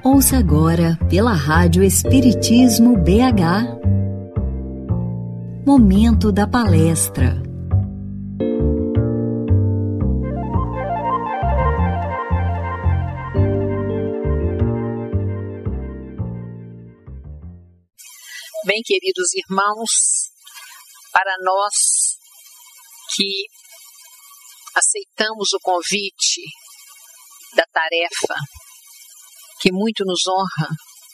Ouça agora pela Rádio Espiritismo BH, Momento da Palestra. Bem, queridos irmãos, para nós que aceitamos o convite da tarefa que muito nos honra,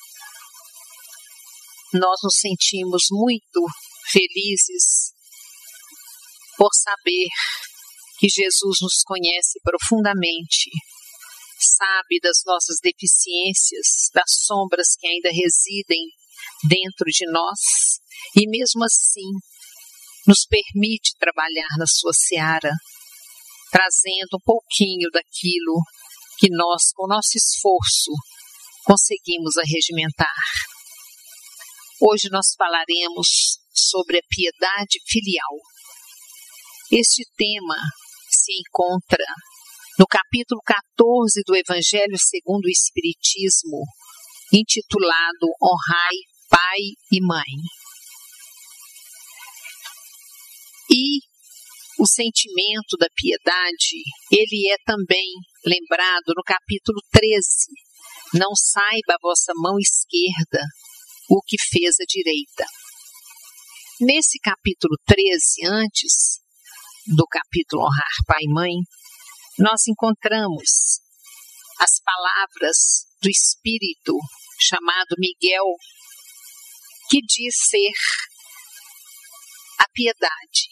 nós nos sentimos muito felizes por saber que Jesus nos conhece profundamente, sabe das nossas deficiências, das sombras que ainda residem dentro de nós e mesmo assim nos permite trabalhar na sua seara, trazendo um pouquinho daquilo que nós, com nosso esforço, conseguimos arregimentar. Hoje nós falaremos sobre a piedade filial. Este tema se encontra no capítulo 14 do Evangelho segundo o Espiritismo, intitulado Honrai Pai e Mãe. E o sentimento da piedade, ele é também lembrado no capítulo 13. Não saiba a vossa mão esquerda o que fez a direita. Nesse capítulo 13, antes do capítulo Honrar Pai e Mãe, nós encontramos as palavras do Espírito chamado Miguel, que diz ser a piedade,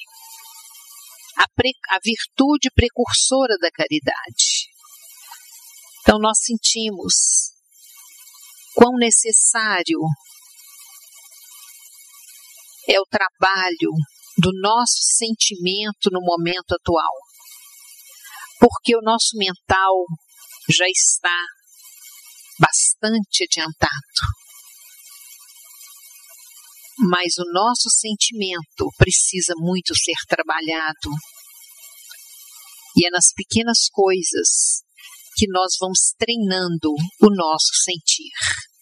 a virtude precursora da caridade. Então nós sentimos quão necessário é o trabalho do nosso sentimento no momento atual, porque o nosso mental já está bastante adiantado. Mas o nosso sentimento precisa muito ser trabalhado. E é nas pequenas coisas que nós vamos treinando o nosso sentir.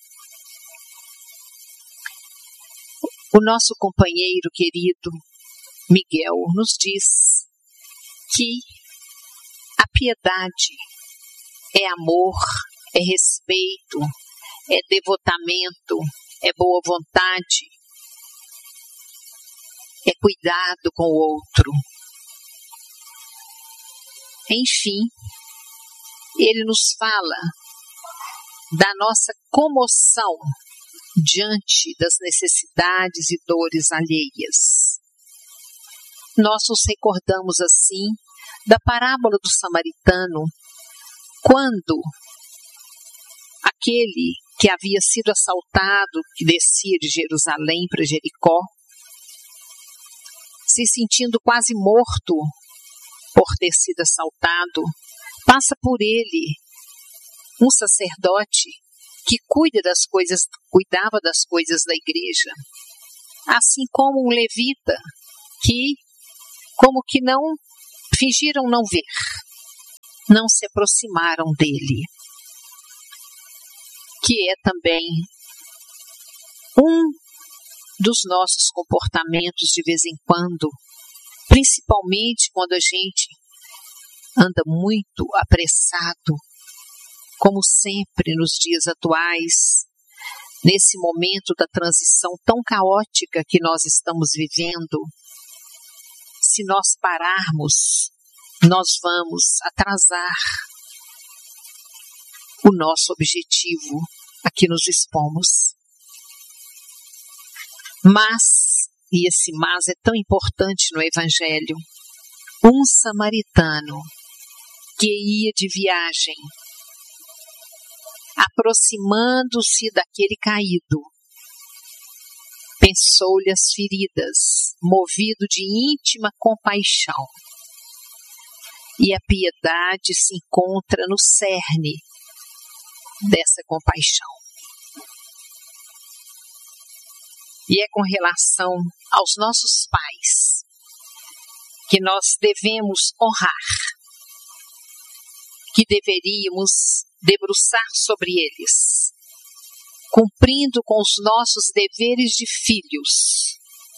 O nosso companheiro querido, Miguel, nos diz que a piedade é amor, é respeito, é devotamento, é boa vontade, é cuidado com o outro. Enfim, ele nos fala da nossa comoção diante das necessidades e dores alheias. Nós nos recordamos assim da parábola do samaritano, quando aquele que havia sido assaltado, que descia de Jerusalém para Jericó, se sentindo quase morto por ter sido assaltado, passa por ele um sacerdote que cuidava das coisas da igreja, assim como um levita que, como que não fingiram não ver, não se aproximaram dele, que é também um dos nossos comportamentos de vez em quando, principalmente quando a gente anda muito apressado, como sempre nos dias atuais, nesse momento da transição tão caótica que nós estamos vivendo. Se nós pararmos, nós vamos atrasar o nosso objetivo a que nos expomos. Mas, e esse mas é tão importante no Evangelho, um samaritano que ia de viagem, aproximando-se daquele caído, pensou-lhe as feridas, movido de íntima compaixão. E a piedade se encontra no cerne dessa compaixão. E é com relação aos nossos pais que nós devemos honrar, que deveríamos debruçar sobre eles, cumprindo com os nossos deveres de filhos,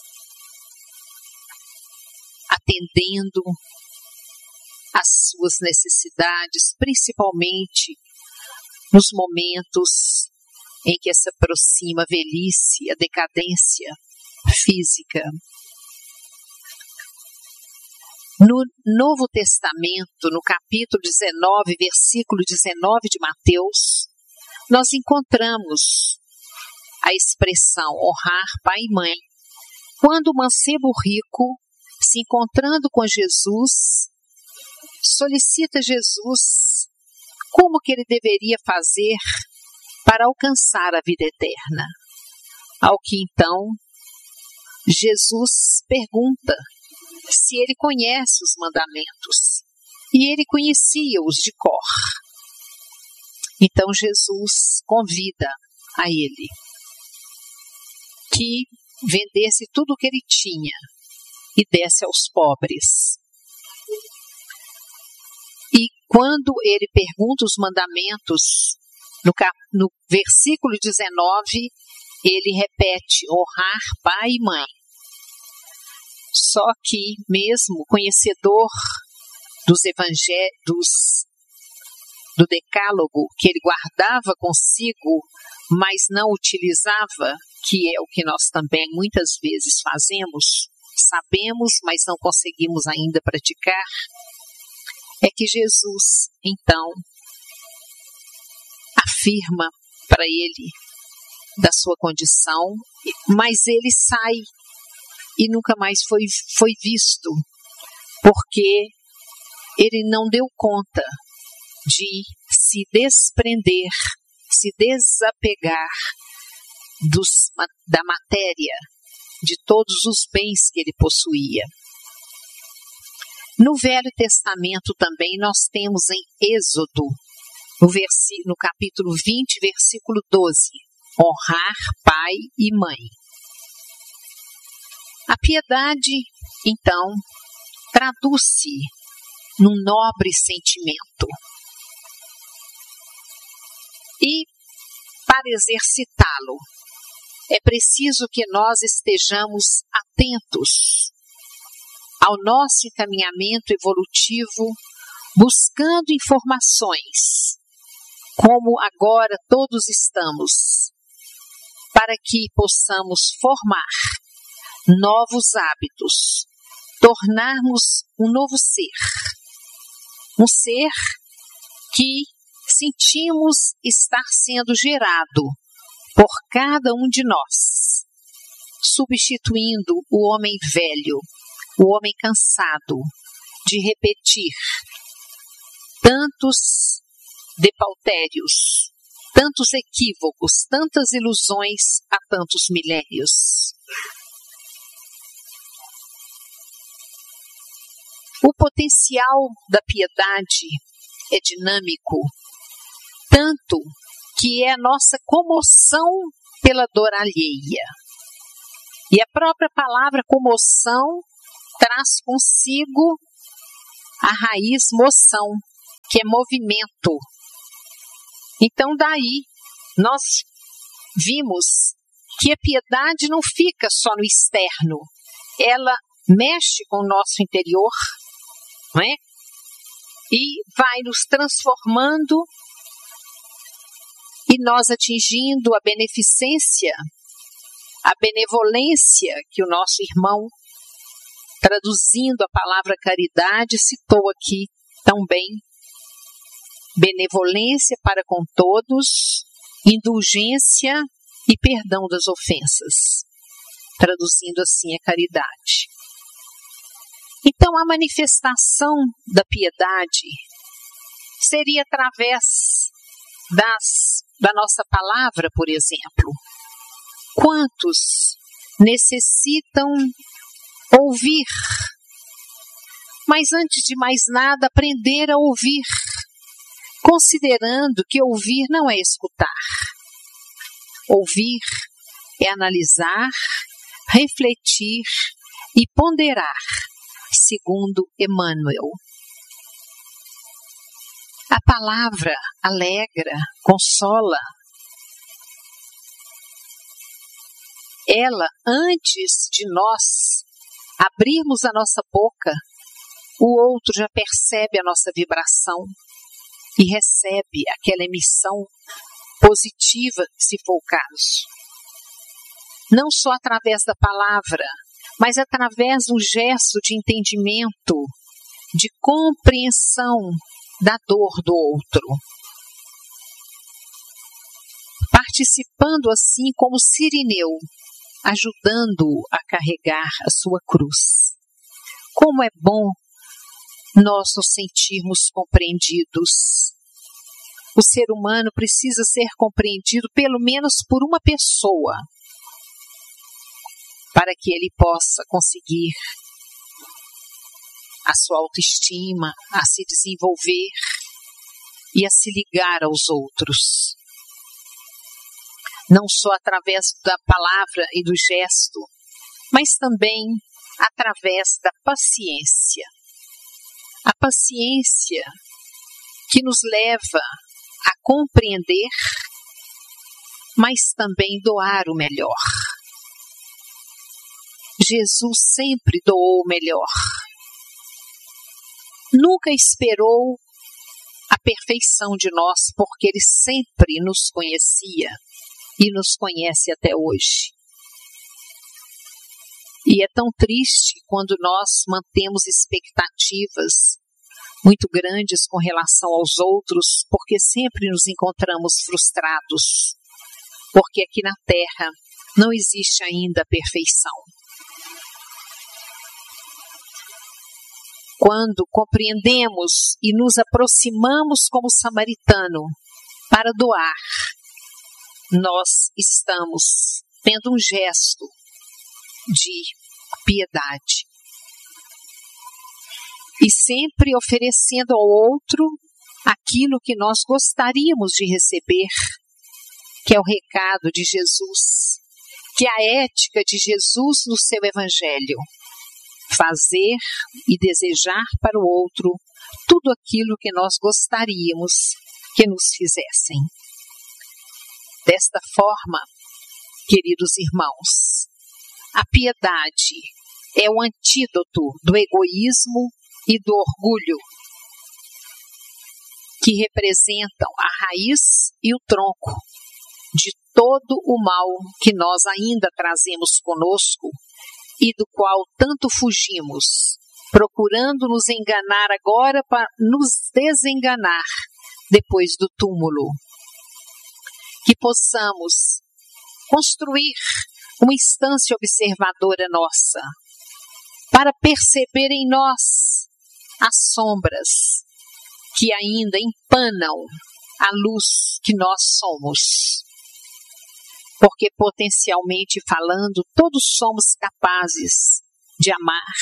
atendendo às suas necessidades, principalmente nos momentos em que se aproxima a velhice, a decadência física. No Novo Testamento, no capítulo 19, versículo 19 de Mateus, nós encontramos a expressão honrar pai e mãe. Quando o mancebo rico, se encontrando com Jesus, solicita Jesus como que ele deveria fazer para alcançar a vida eterna. Ao que então Jesus pergunta se ele conhece os mandamentos, e ele conhecia-os de cor. Então Jesus convida a ele que vendesse tudo o que ele tinha e desse aos pobres. E quando ele pergunta os mandamentos, no versículo 19, ele repete: honrar pai e mãe. Só que, mesmo conhecedor dos evangelhos, do decálogo que ele guardava consigo, mas não utilizava, que é o que nós também muitas vezes fazemos, sabemos, mas não conseguimos ainda praticar, é que Jesus, então, afirma para ele da sua condição, mas ele sai e nunca mais foi visto, porque ele não deu conta de se desprender, se desapegar da matéria, de todos os bens que ele possuía. No Velho Testamento também nós temos em Êxodo, no capítulo 20, versículo 12, honrar pai e mãe. A piedade, então, traduz-se num nobre sentimento. E, para exercitá-lo, é preciso que nós estejamos atentos ao nosso encaminhamento evolutivo, buscando informações, como agora todos estamos, para que possamos formar novos hábitos, tornarmos um novo ser. Um ser que sentimos estar sendo gerado por cada um de nós, substituindo o homem velho, o homem cansado de repetir tantos depautérios, tantos equívocos, tantas ilusões há tantos milénios. O potencial da piedade é dinâmico, tanto que é a nossa comoção pela dor alheia. E a própria palavra comoção traz consigo a raiz moção, que é movimento. Então daí nós vimos que a piedade não fica só no externo, ela mexe com o nosso interior, não é? E vai nos transformando e nós atingindo a beneficência, a benevolência que o nosso irmão, traduzindo a palavra caridade, citou aqui tão bem. Benevolência para com todos, indulgência e perdão das ofensas, traduzindo assim a caridade. Então, a manifestação da piedade seria através da nossa palavra, por exemplo. Quantos necessitam ouvir? Mas antes de mais nada, aprender a ouvir, considerando que ouvir não é escutar. Ouvir é analisar, refletir e ponderar, segundo Emmanuel. A palavra alegra, consola, ela, antes de nós abrirmos a nossa boca, o outro já percebe a nossa vibração e recebe aquela emissão positiva, se for o caso. Não só através da palavra, mas através do gesto de entendimento, de compreensão da dor do outro. Participando assim como Cirineu, ajudando-o a carregar a sua cruz. Como é bom nós nos sentirmos compreendidos. O ser humano precisa ser compreendido pelo menos por uma pessoa, para que ele possa conseguir a sua autoestima, a se desenvolver e a se ligar aos outros. Não só através da palavra e do gesto, mas também através da paciência. A paciência que nos leva a compreender, mas também doar o melhor. Jesus sempre doou o melhor. Nunca esperou a perfeição de nós, porque Ele sempre nos conhecia e nos conhece até hoje. E é tão triste quando nós mantemos expectativas muito grandes com relação aos outros, porque sempre nos encontramos frustrados, porque aqui na Terra não existe ainda a perfeição. Quando compreendemos e nos aproximamos como samaritano para doar, nós estamos tendo um gesto de piedade. E sempre oferecendo ao outro aquilo que nós gostaríamos de receber, que é o recado de Jesus, que é a ética de Jesus no seu Evangelho. Fazer e desejar para o outro tudo aquilo que nós gostaríamos que nos fizessem. Desta forma, queridos irmãos, a piedade é o antídoto do egoísmo e do orgulho, que representam a raiz e o tronco de todo o mal que nós ainda trazemos conosco e do qual tanto fugimos, procurando nos enganar agora para nos desenganar depois do túmulo. Que possamos construir uma instância observadora nossa, para perceber em nós as sombras que ainda empanam a luz que nós somos. Porque potencialmente falando, todos somos capazes de amar,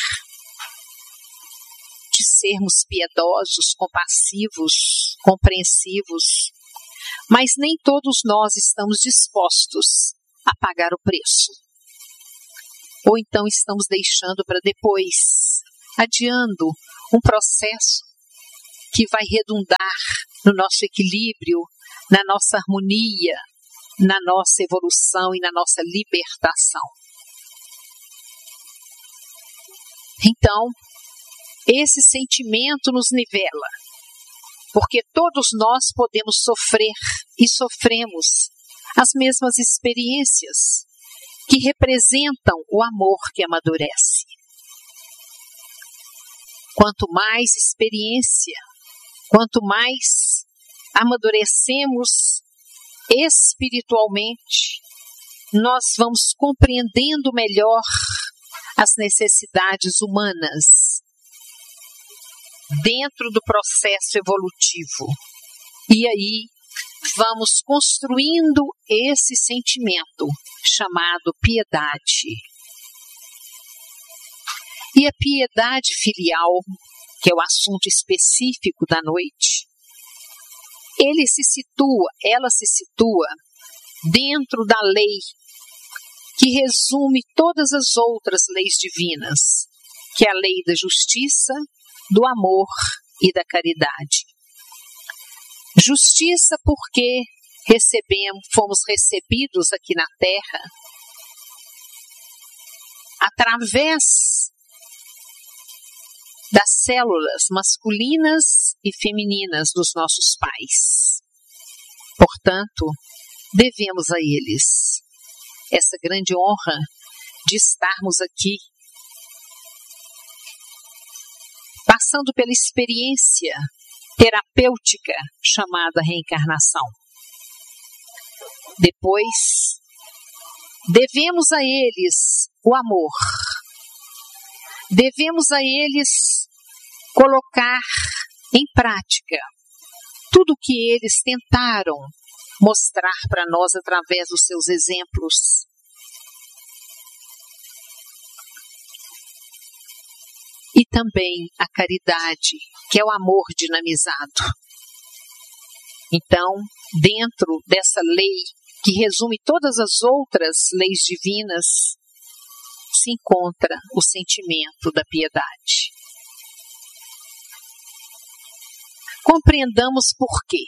de sermos piedosos, compassivos, compreensivos, mas nem todos nós estamos dispostos a pagar o preço. Ou então estamos deixando para depois, adiando um processo que vai redundar no nosso equilíbrio, na nossa harmonia, na nossa evolução e na nossa libertação. Então, esse sentimento nos nivela, porque todos nós podemos sofrer e sofremos as mesmas experiências que representam o amor que amadurece. Quanto mais experiência, quanto mais amadurecemos espiritualmente, nós vamos compreendendo melhor as necessidades humanas dentro do processo evolutivo. E aí vamos construindo esse sentimento chamado piedade. E a piedade filial, que é o assunto específico da noite, ela se situa dentro da lei que resume todas as outras leis divinas, que é a lei da justiça, do amor e da caridade. Justiça porque fomos recebidos aqui na Terra através das células masculinas e femininas dos nossos pais. Portanto, devemos a eles essa grande honra de estarmos aqui, passando pela experiência terapêutica chamada reencarnação. Depois, devemos a eles o amor. Devemos a eles colocar em prática tudo o que eles tentaram mostrar para nós através dos seus exemplos. E também a caridade, que é o amor dinamizado. Então, dentro dessa lei, que resume todas as outras leis divinas, se encontra o sentimento da piedade. Compreendamos por quê.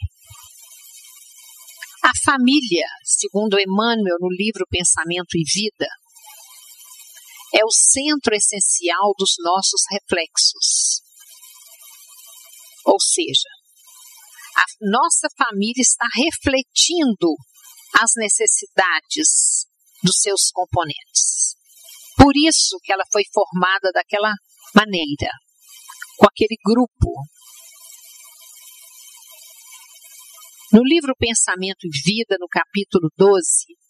A família, segundo Emmanuel no livro Pensamento e Vida, é o centro essencial dos nossos reflexos. Ou seja, a nossa família está refletindo as necessidades dos seus componentes. Por isso que ela foi formada daquela maneira, com aquele grupo. No livro Pensamento e Vida, no capítulo 12,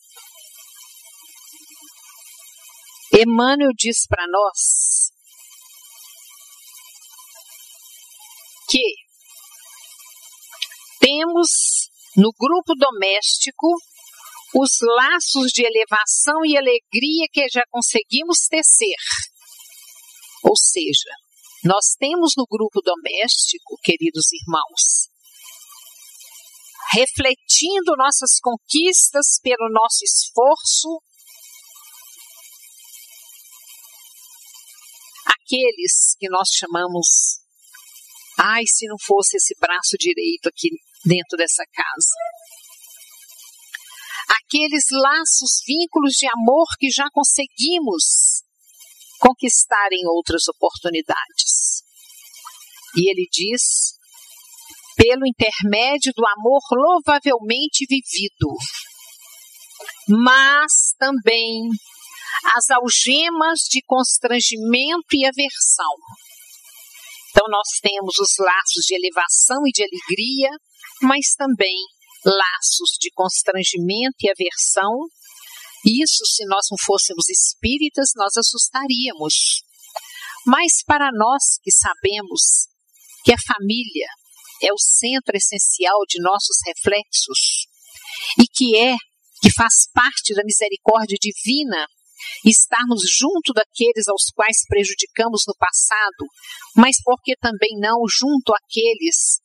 Emmanuel diz para nós que temos no grupo doméstico os laços de elevação e alegria que já conseguimos tecer. Ou seja, nós temos no grupo doméstico, queridos irmãos, refletindo nossas conquistas pelo nosso esforço, aqueles que nós chamamos, se não fosse esse braço direito aqui dentro dessa casa. Aqueles laços, vínculos de amor que já conseguimos conquistar em outras oportunidades. E ele diz, pelo intermédio do amor louvavelmente vivido, mas também as algemas de constrangimento e aversão. Então nós temos os laços de elevação e de alegria, mas também laços de constrangimento e aversão. Isso, se nós não fôssemos espíritas, nós assustaríamos. Mas para nós que sabemos que a família é o centro essencial de nossos reflexos e que faz parte da misericórdia divina, estarmos junto daqueles aos quais prejudicamos no passado, mas porque também não junto àqueles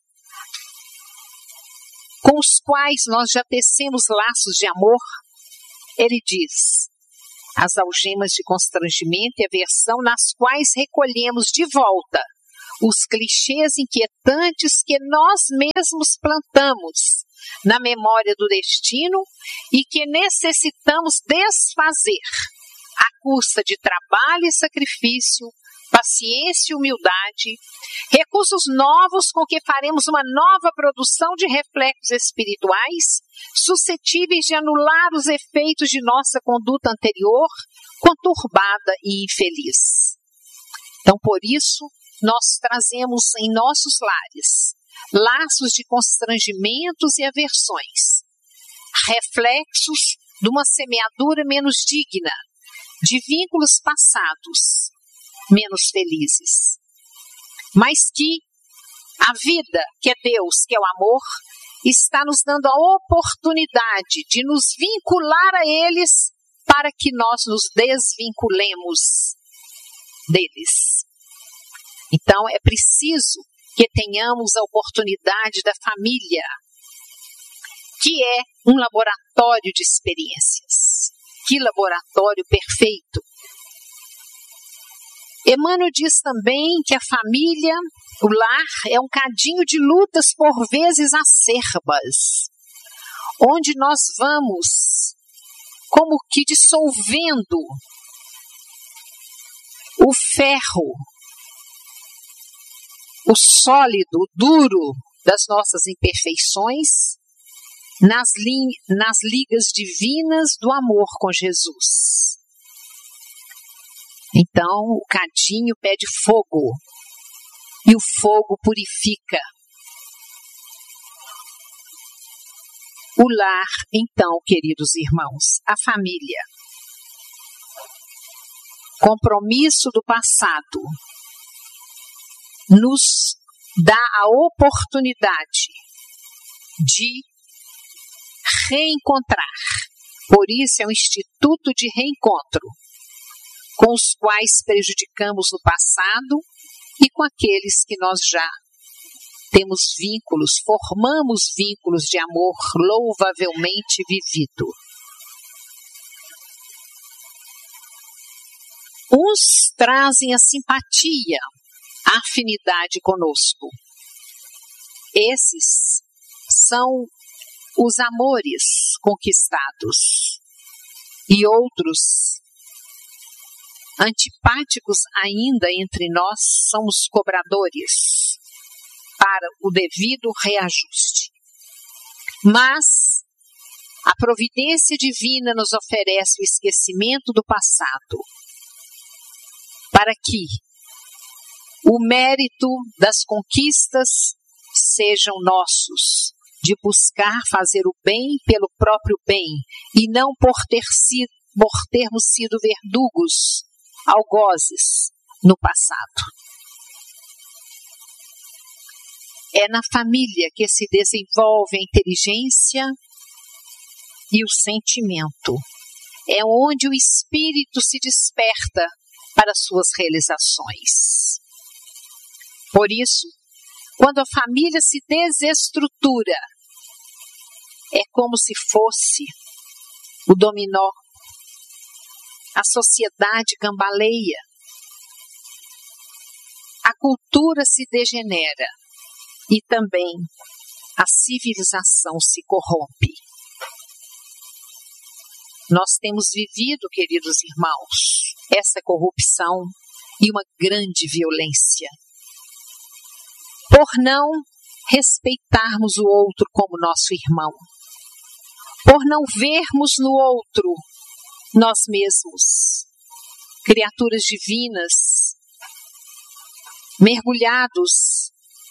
com os quais nós já tecemos laços de amor. Ele diz, as algemas de constrangimento e aversão nas quais recolhemos de volta os clichês inquietantes que nós mesmos plantamos na memória do destino e que necessitamos desfazer à custa de trabalho e sacrifício, paciência e humildade, recursos novos com que faremos uma nova produção de reflexos espirituais suscetíveis de anular os efeitos de nossa conduta anterior, conturbada e infeliz. Então, por isso, nós trazemos em nossos lares laços de constrangimentos e aversões, reflexos de uma semeadura menos digna, de vínculos passados menos felizes, mas que a vida, que é Deus, que é o amor, está nos dando a oportunidade de nos vincular a eles para que nós nos desvinculemos deles. Então, é preciso que tenhamos a oportunidade da família, que é um laboratório de experiências. Que laboratório perfeito! Emmanuel diz também que a família, o lar, é um cadinho de lutas por vezes acerbas, onde nós vamos como que dissolvendo o ferro, o sólido, o duro das nossas imperfeições nas ligas divinas do amor com Jesus. Então, o cadinho pede fogo, e o fogo purifica. O lar, então, queridos irmãos, a família. Compromisso do passado nos dá a oportunidade de reencontrar. Por isso é um instituto de reencontro, com os quais prejudicamos no passado e com aqueles que nós já temos vínculos, formamos vínculos de amor louvavelmente vivido. Uns trazem a simpatia, a afinidade conosco. Esses são os amores conquistados. E outros, antipáticos ainda entre nós, são os cobradores para o devido reajuste. Mas a providência divina nos oferece o esquecimento do passado, para que o mérito das conquistas sejam nossos, de buscar fazer o bem pelo próprio bem, e não por termos sido verdugos, algozes no passado. É na família que se desenvolve a inteligência e o sentimento. É onde o espírito se desperta para suas realizações. Por isso, quando a família se desestrutura, é como se fosse o dominó. A sociedade cambaleia. A cultura se degenera. E também a civilização se corrompe. Nós temos vivido, queridos irmãos, essa corrupção e uma grande violência. Por não respeitarmos o outro como nosso irmão. Por não vermos no outro nós mesmos, criaturas divinas, mergulhados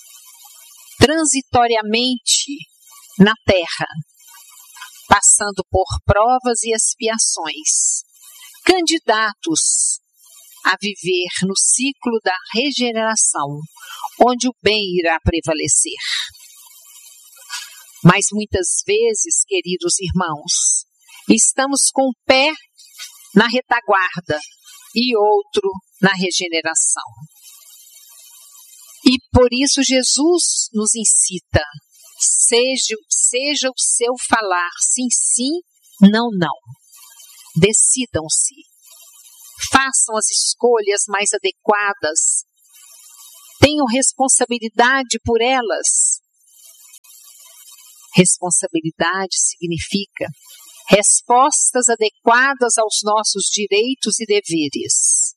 transitoriamente na terra, passando por provas e expiações, candidatos a viver no ciclo da regeneração, onde o bem irá prevalecer. Mas muitas vezes, queridos irmãos, estamos com um pé na retaguarda e outro na regeneração. E por isso Jesus nos incita, seja o seu falar sim, sim, não, não. Decidam-se, façam as escolhas mais adequadas, tenham responsabilidade por elas. Responsabilidade significa respostas adequadas aos nossos direitos e deveres.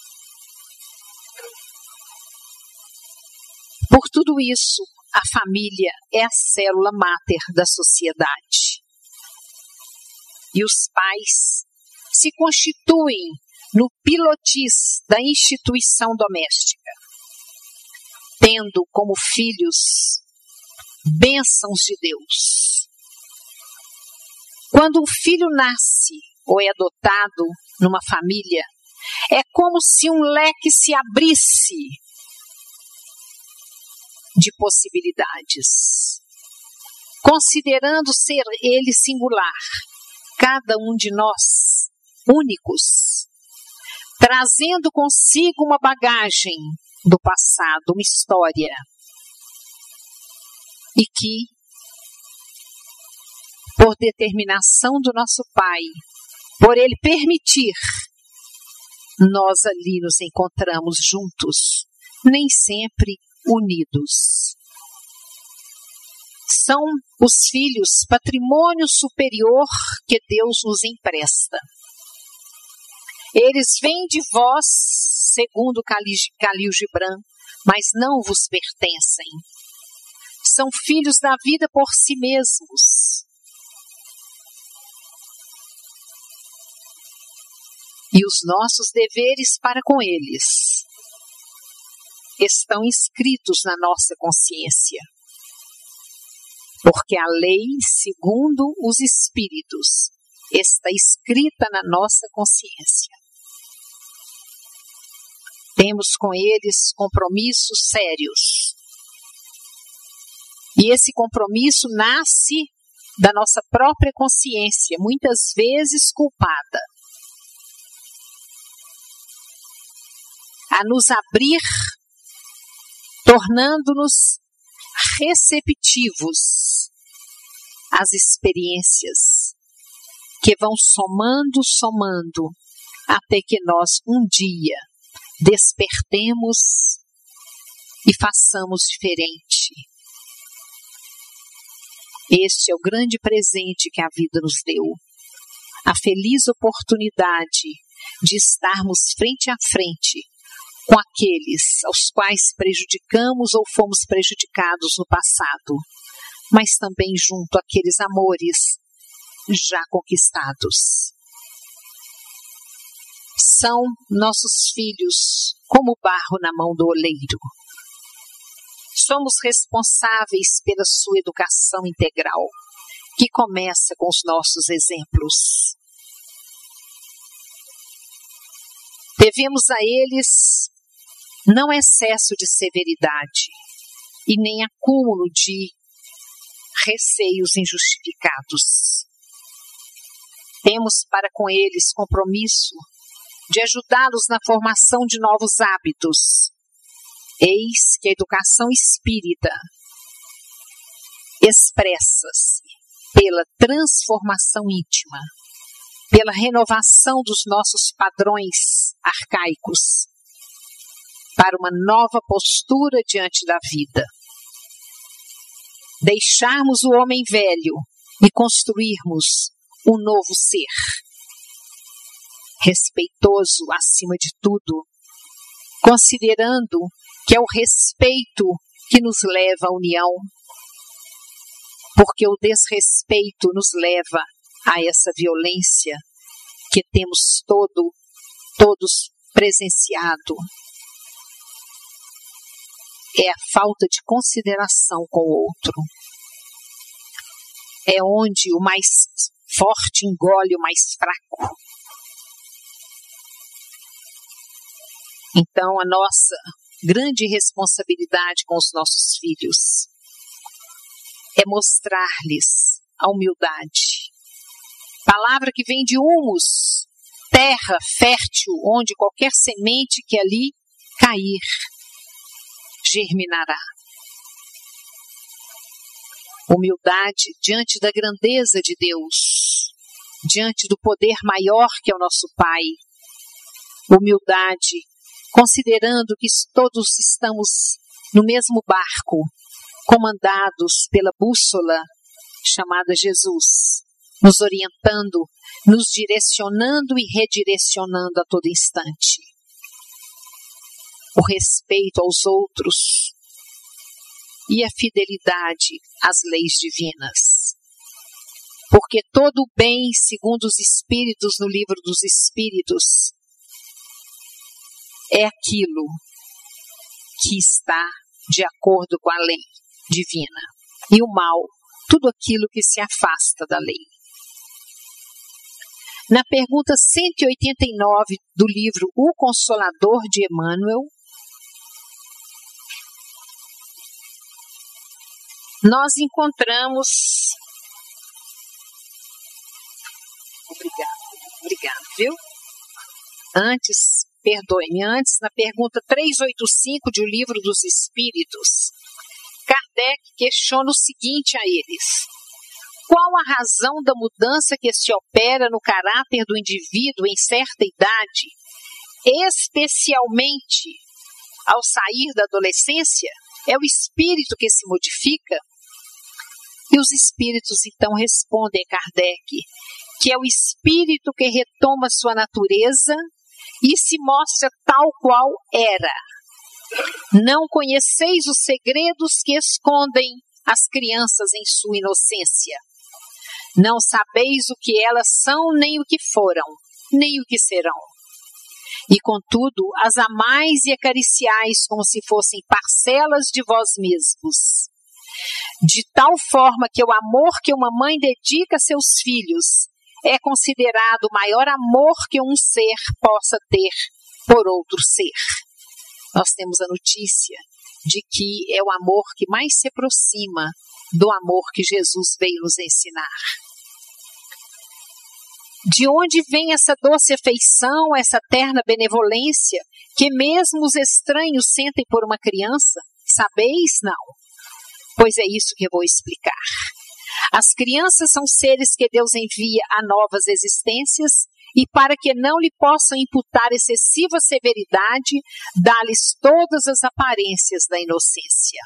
Por tudo isso, a família é a célula máter da sociedade. E os pais se constituem no pilotis da instituição doméstica, tendo como filhos bênçãos de Deus. Quando um filho nasce ou é adotado numa família, é como se um leque se abrisse de possibilidades, considerando ser ele singular, cada um de nós únicos, trazendo consigo uma bagagem do passado, uma história, e que, por determinação do nosso Pai, por Ele permitir, nós ali nos encontramos juntos, nem sempre unidos. São os filhos patrimônio superior que Deus nos empresta. Eles vêm de vós, segundo Khalil Gibran, mas não vos pertencem. São filhos da vida por si mesmos. E os nossos deveres para com eles estão inscritos na nossa consciência. Porque a lei, segundo os Espíritos, está escrita na nossa consciência. Temos com eles compromissos sérios. E esse compromisso nasce da nossa própria consciência, muitas vezes culpada. A nos abrir, tornando-nos receptivos às experiências que vão somando, até que nós um dia despertemos e façamos diferente. Este é o grande presente que a vida nos deu. A feliz oportunidade de estarmos frente a frente com aqueles aos quais prejudicamos ou fomos prejudicados no passado, mas também junto àqueles amores já conquistados. São nossos filhos como barro na mão do oleiro. Somos responsáveis pela sua educação integral, que começa com os nossos exemplos. Devemos a eles não excesso de severidade e nem acúmulo de receios injustificados. Temos para com eles compromisso de ajudá-los na formação de novos hábitos. Eis que a educação espírita expressa-se pela transformação íntima, pela renovação dos nossos padrões arcaicos, para uma nova postura diante da vida. Deixarmos o homem velho e construirmos um novo ser, respeitoso acima de tudo, considerando que é o respeito que nos leva à união, porque o desrespeito nos leva a essa violência que temos todos presenciado. É a falta de consideração com o outro. É onde o mais forte engole o mais fraco. Então, a nossa grande responsabilidade com os nossos filhos é mostrar-lhes a humildade. Palavra que vem de humus, terra fértil, onde qualquer semente que ali cair, germinará. Humildade diante da grandeza de Deus, diante do poder maior que é o nosso Pai. Humildade considerando que todos estamos no mesmo barco, comandados pela bússola chamada Jesus, nos orientando, nos direcionando e redirecionando a todo instante. O respeito aos outros e a fidelidade às leis divinas. Porque todo o bem, segundo os Espíritos no Livro dos Espíritos, é aquilo que está de acordo com a lei divina. E o mal, tudo aquilo que se afasta da lei. Na pergunta 189 do livro O Consolador de Emmanuel, nós encontramos... Obrigado, viu? Antes, na pergunta 385 de O Livro dos Espíritos, Kardec questiona o seguinte a eles: qual a razão da mudança que se opera no caráter do indivíduo em certa idade, especialmente ao sair da adolescência? É o espírito que se modifica? E os espíritos então respondem a Kardec que é o espírito que retoma sua natureza e se mostra tal qual era. Não conheceis os segredos que escondem as crianças em sua inocência. Não sabeis o que elas são, nem o que foram, nem o que serão. E contudo, as amais e acariciais como se fossem parcelas de vós mesmos. De tal forma que o amor que uma mãe dedica a seus filhos é considerado o maior amor que um ser possa ter por outro ser. Nós temos a notícia de que é o amor que mais se aproxima do amor que Jesus veio nos ensinar. De onde vem essa doce afeição, essa terna benevolência, que mesmo os estranhos sentem por uma criança? Sabeis? Não. Pois é isso que eu vou explicar. As crianças são seres que Deus envia a novas existências e para que não lhe possam imputar excessiva severidade, dá-lhes todas as aparências da inocência.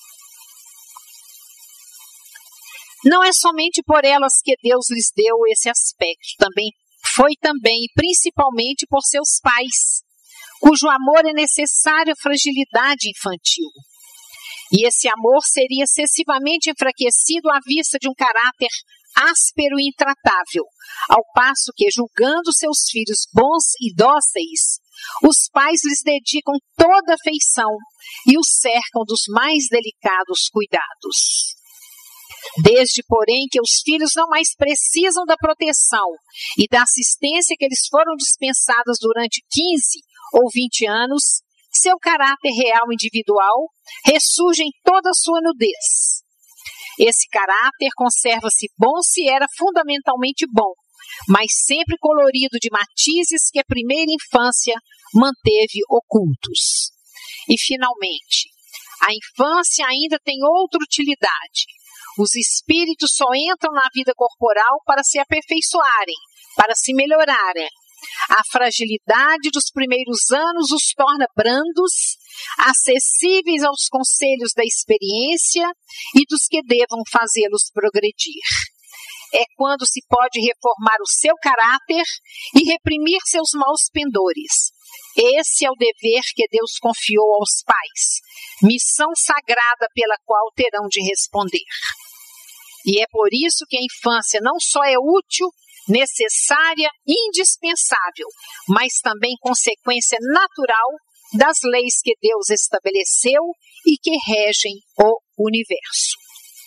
Não é somente por elas que Deus lhes deu esse aspecto, foi também e principalmente por seus pais, cujo amor é necessário à fragilidade infantil. E esse amor seria excessivamente enfraquecido à vista de um caráter áspero e intratável, ao passo que, julgando seus filhos bons e dóceis, os pais lhes dedicam toda a afeição e os cercam dos mais delicados cuidados. Desde, porém, que os filhos não mais precisam da proteção e da assistência que eles foram dispensados durante 15 ou 20 anos, seu caráter real individual ressurge em toda a sua nudez. Esse caráter conserva-se bom se era fundamentalmente bom, mas sempre colorido de matizes que a primeira infância manteve ocultos. E, finalmente, a infância ainda tem outra utilidade. Os espíritos só entram na vida corporal para se aperfeiçoarem, para se melhorarem. A fragilidade dos primeiros anos os torna brandos, acessíveis aos conselhos da experiência e dos que devam fazê-los progredir. É quando se pode reformar o seu caráter e reprimir seus maus pendores. Esse é o dever que Deus confiou aos pais, missão sagrada pela qual terão de responder. E é por isso que a infância não só é útil, necessária, indispensável, mas também consequência natural das leis que Deus estabeleceu e que regem o universo.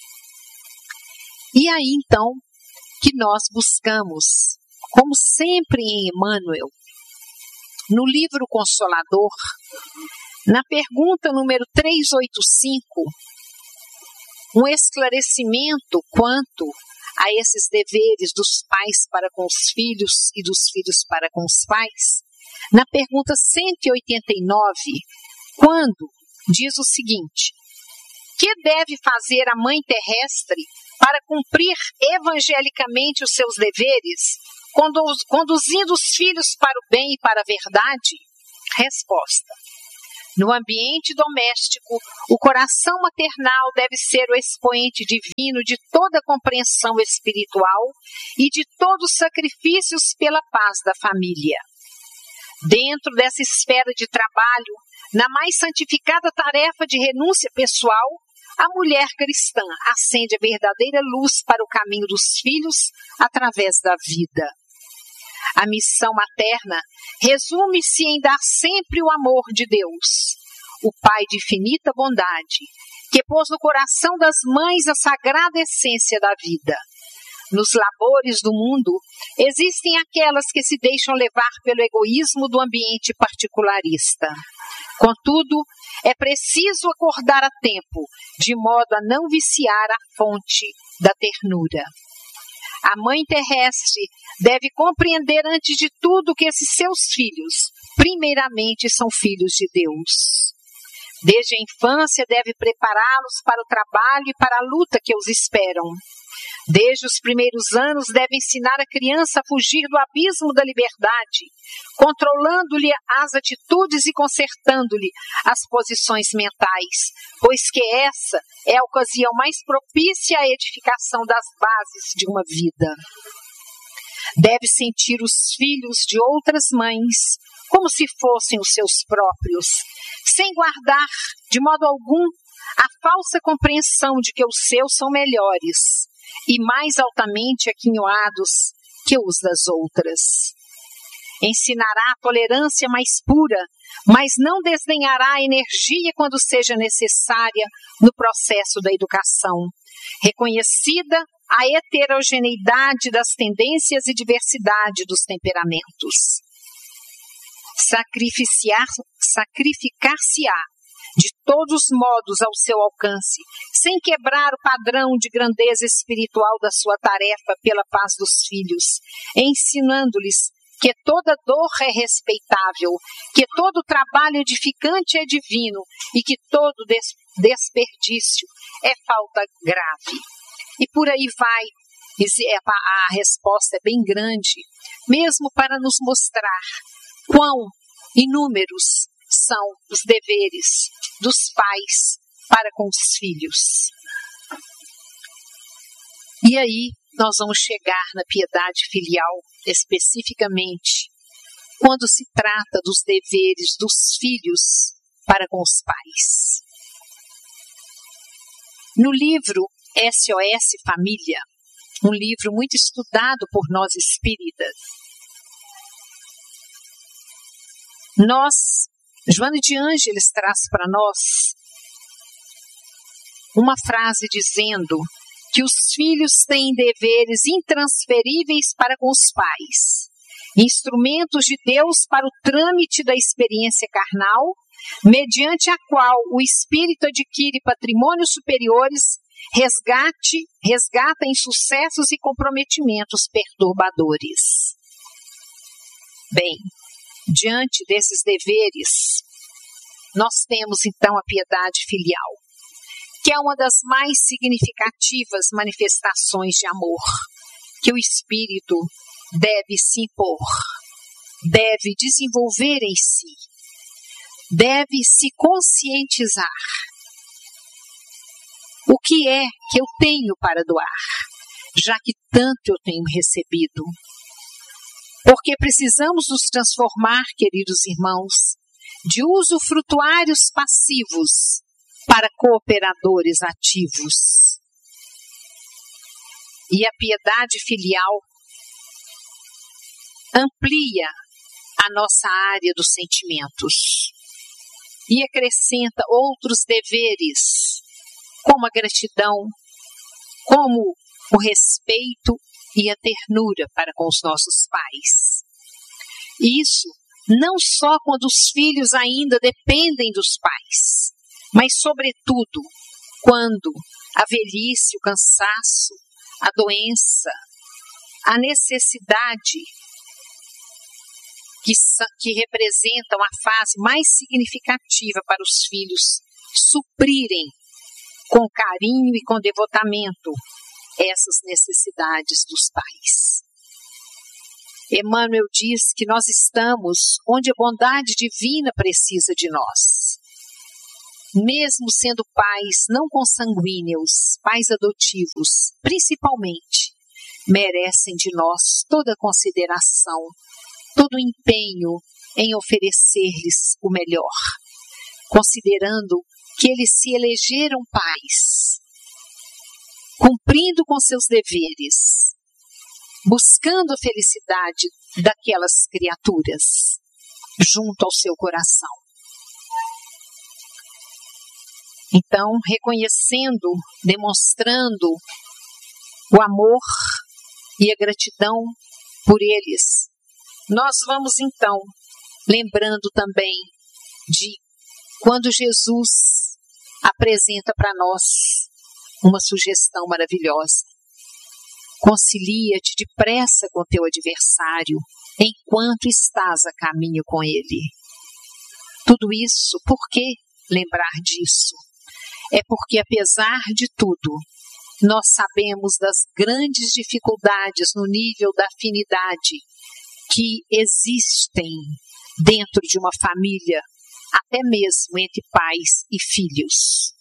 E aí, então, que nós buscamos, como sempre em Emmanuel, no livro Consolador, na pergunta número 385, um esclarecimento quanto a esses deveres dos pais para com os filhos e dos filhos para com os pais, na pergunta 189, quando diz o seguinte: que deve fazer a mãe terrestre para cumprir evangelicamente os seus deveres, conduzindo os filhos para o bem e para a verdade? Resposta: no ambiente doméstico, o coração maternal deve ser o expoente divino de toda a compreensão espiritual e de todos os sacrifícios pela paz da família. Dentro dessa esfera de trabalho, na mais santificada tarefa de renúncia pessoal, a mulher cristã acende a verdadeira luz para o caminho dos filhos através da vida. A missão materna resume-se em dar sempre o amor de Deus, o Pai de infinita bondade, que pôs no coração das mães a sagrada essência da vida. Nos labores do mundo, existem aquelas que se deixam levar pelo egoísmo do ambiente particularista. Contudo, é preciso acordar a tempo, de modo a não viciar a fonte da ternura. A mãe terrestre deve compreender antes de tudo que esses seus filhos, primeiramente, são filhos de Deus. Desde a infância deve prepará-los para o trabalho e para a luta que os esperam. Desde os primeiros anos deve ensinar a criança a fugir do abismo da liberdade, controlando-lhe as atitudes e consertando-lhe as posições mentais, pois que essa é a ocasião mais propícia à edificação das bases de uma vida. Deve sentir os filhos de outras mães como se fossem os seus próprios, sem guardar de modo algum a falsa compreensão de que os seus são melhores e mais altamente aquinhoados que os das outras. Ensinará a tolerância mais pura, mas não desdenhará a energia quando seja necessária no processo da educação, reconhecida a heterogeneidade das tendências e diversidade dos temperamentos. Sacrificar-se-á de todos os modos ao seu alcance, sem quebrar o padrão de grandeza espiritual da sua tarefa pela paz dos filhos, ensinando-lhes que toda dor é respeitável, que todo trabalho edificante é divino e que todo desperdício é falta grave. E por aí vai. A resposta é bem grande, mesmo para nos mostrar quão inúmeros são os deveres dos pais para com os filhos. E aí nós vamos chegar na piedade filial, especificamente, quando se trata dos deveres dos filhos para com os pais. No livro SOS Família, um livro muito estudado por nós espíritas, Joana de Ângeles traz para nós uma frase dizendo que os filhos têm deveres intransferíveis para com os pais, instrumentos de Deus para o trâmite da experiência carnal, mediante a qual o espírito adquire patrimônios superiores, resgata insucessos e comprometimentos perturbadores. Bem, diante desses deveres, nós temos então a piedade filial, que é uma das mais significativas manifestações de amor que o espírito deve se impor, deve desenvolver em si, deve se conscientizar. O que é que eu tenho para doar, já que tanto eu tenho recebido? Porque precisamos nos transformar, queridos irmãos, de usufrutuários passivos para cooperadores ativos. E a piedade filial amplia a nossa área dos sentimentos e acrescenta outros deveres, como a gratidão, como o respeito e a ternura para com os nossos pais. Isso não só quando os filhos ainda dependem dos pais, mas sobretudo quando a velhice, o cansaço, a doença, a necessidade que representam a fase mais significativa para os filhos suprirem com carinho e com devotamento essas necessidades dos pais. Emmanuel diz que nós estamos onde a bondade divina precisa de nós. Mesmo sendo pais não consanguíneos, pais adotivos, principalmente, merecem de nós toda a consideração, todo o empenho em oferecer-lhes o melhor, considerando que eles se elegeram pais, cumprindo com seus deveres, buscando a felicidade daquelas criaturas junto ao seu coração. Então, reconhecendo, demonstrando o amor e a gratidão por eles, nós vamos então lembrando também de quando Jesus apresenta para nós uma sugestão maravilhosa. Concilia-te depressa com teu adversário, enquanto estás a caminho com ele. Tudo isso, por que lembrar disso? É porque, apesar de tudo, nós sabemos das grandes dificuldades no nível da afinidade que existem dentro de uma família, até mesmo entre pais e filhos.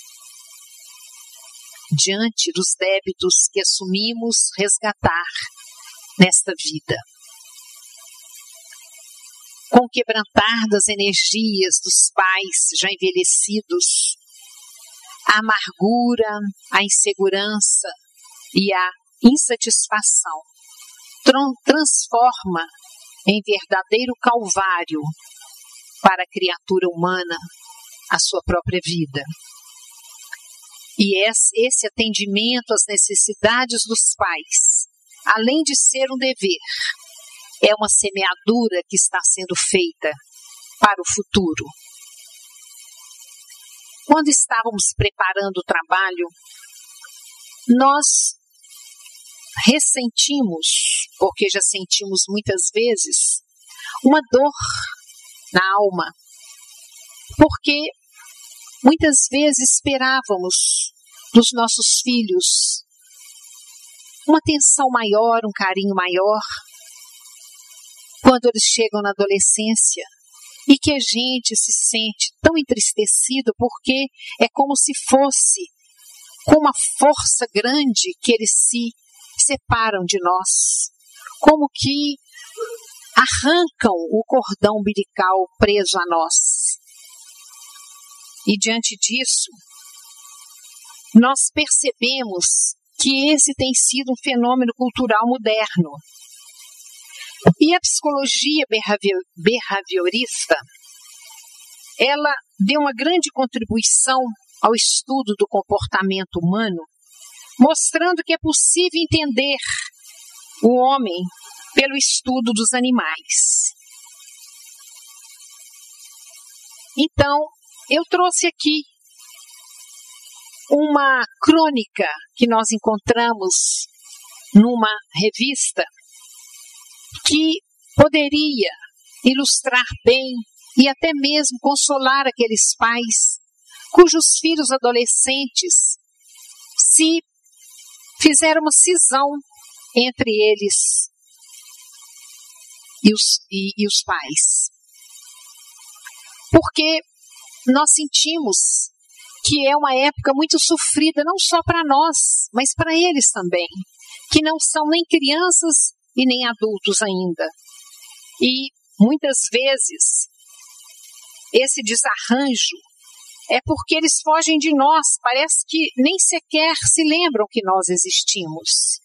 Diante dos débitos que assumimos resgatar nesta vida. com o quebrantar das energias dos pais já envelhecidos, a amargura, a insegurança e a insatisfação transforma em verdadeiro calvário para a criatura humana a sua própria vida. E esse atendimento às necessidades dos pais, além de ser um dever, é uma semeadura que está sendo feita para o futuro. Quando estávamos preparando o trabalho, nós ressentimos, porque já sentimos muitas vezes, uma dor na alma, porque muitas vezes esperávamos dos nossos filhos uma atenção maior, um carinho maior, quando eles chegam na adolescência, e que a gente se sente tão entristecido porque é como se fosse com uma força grande que eles se separam de nós, como que arrancam o cordão umbilical preso a nós. E diante disso, nós percebemos que esse tem sido um fenômeno cultural moderno. E a psicologia behaviorista, ela deu uma grande contribuição ao estudo do comportamento humano, mostrando que é possível entender o homem pelo estudo dos animais. Então, eu trouxe aqui uma crônica que nós encontramos numa revista que poderia ilustrar bem e até mesmo consolar aqueles pais cujos filhos adolescentes se fizeram uma cisão entre eles e os pais. Porque nós sentimos que é uma época muito sofrida, não só para nós, mas para eles também, que não são nem crianças e nem adultos ainda. E muitas vezes esse desarranjo é porque eles fogem de nós, parece que nem sequer se lembram que nós existimos.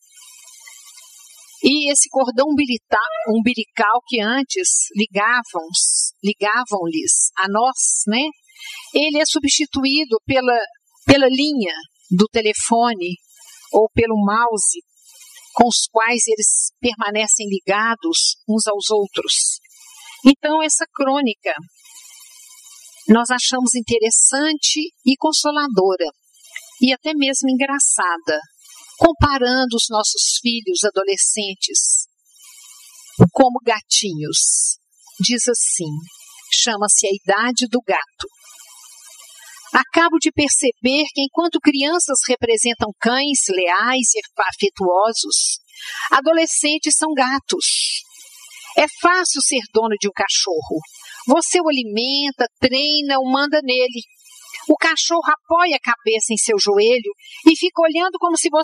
E esse cordão umbilical que antes ligavam-lhes a nós, né? Ele é substituído pela linha do telefone ou pelo mouse, com os quais eles permanecem ligados uns aos outros. Então, essa crônica nós achamos interessante e consoladora, e até mesmo engraçada, comparando os nossos filhos adolescentes como gatinhos. Diz assim, chama-se A Idade do Gato. Acabo de perceber que enquanto crianças representam cães leais e afetuosos, adolescentes são gatos. É fácil ser dono de um cachorro. Você o alimenta, treina, o manda nele. O cachorro apoia a cabeça em seu joelho e fica olhando como se você